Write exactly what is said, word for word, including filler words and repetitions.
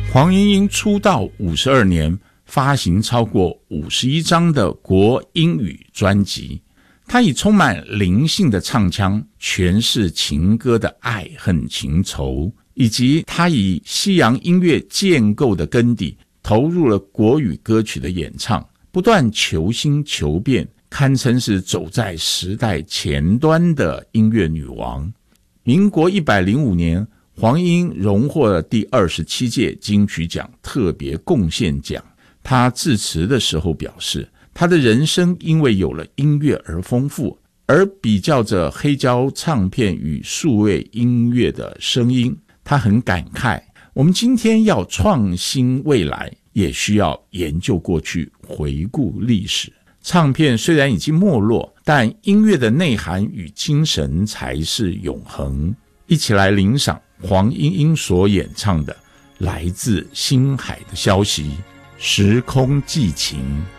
黄莺莺出道五十二年，发行超过五十一张的国英语专辑。她以充满灵性的唱腔诠释情歌的爱恨情仇，以及她以西洋音乐建构的根底投入了国语歌曲的演唱，不断求新求变，堪称是走在时代前端的音乐女王。民国一百零五年，黄莺荣获了第二十七届金曲奖特别贡献奖。她致辞的时候表示，她的人生因为有了音乐而丰富，而比较着黑胶唱片与数位音乐的声音，她很感慨，我们今天要创新未来，也需要研究过去，回顾历史。唱片虽然已经没落，但音乐的内涵与精神才是永恒。一起来领赏黄莺莺所演唱的《来自星海的消息》，时空寄情。